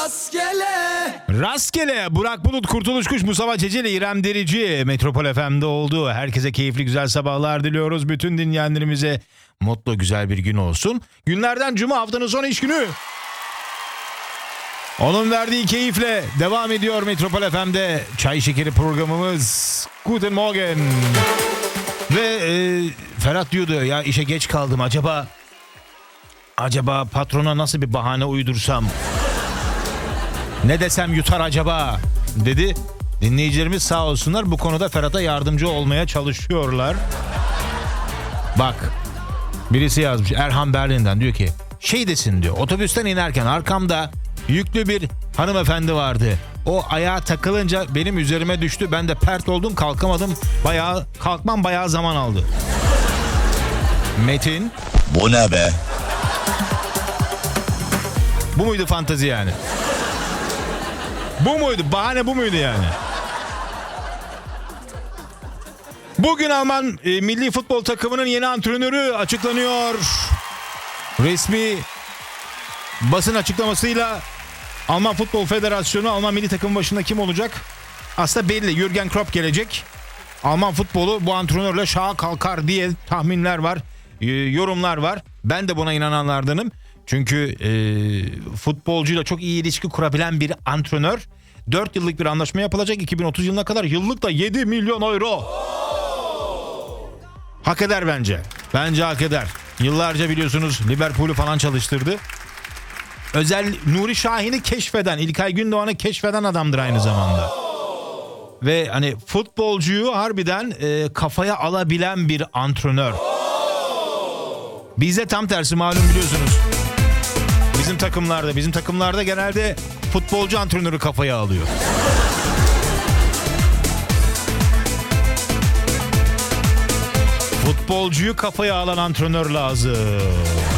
Rastgele Burak Bulut, Kurtuluş Kuş, Mustafa Ceceli, İrem Derici Metropol FM'de oldu. Herkese keyifli güzel sabahlar diliyoruz. Bütün dinleyenlerimize mutlu güzel bir gün olsun. Günlerden cuma, haftanın son iş günü. Onun verdiği keyifle devam ediyor Metropol FM'de Çay Şekeri programımız. Guten Morgen. Ve Ferhat diyordu ya, işe geç kaldım, acaba patrona nasıl bir bahane uydursam, ne desem yutar acaba dedi. Dinleyicilerimiz sağ olsunlar bu konuda Ferhat'a yardımcı olmaya çalışıyorlar. Bak, birisi yazmış, Erhan Berlin'den, diyor ki şey desin diyor, otobüsten inerken arkamda yüklü bir hanımefendi vardı. O ayağa takılınca benim üzerime düştü. Ben de pert oldum, kalkamadım. Kalkmam bayağı zaman aldı. Metin. Bu ne be? Bu muydu fantezi yani? Bu muydu? Bahane bu muydu yani? Bugün Alman milli futbol takımının yeni antrenörü açıklanıyor. Resmi basın açıklamasıyla Alman Futbol Federasyonu Alman milli takım başında kim olacak? Aslında belli. Jürgen Klopp gelecek. Alman futbolu bu antrenörle şaha kalkar diye tahminler var, yorumlar var. Ben de buna inananlardanım. Çünkü futbolcuyla çok iyi ilişki kurabilen bir antrenör. 4 yıllık bir anlaşma yapılacak 2030 yılına kadar. Yıllık da 7 milyon euro. Hak eder bence. Bence hak eder. Yıllarca biliyorsunuz Liverpool'u falan çalıştırdı. Özel Nuri Şahin'i keşfeden, İlkay Gündoğan'ı keşfeden adamdır aynı zamanda. Ve hani futbolcuyu harbiden kafaya alabilen bir antrenör. Bizde tam tersi, malum biliyorsunuz. Bizim takımlarda genelde futbolcu antrenörü kafaya alıyor. Futbolcuyu kafaya alan antrenör lazım.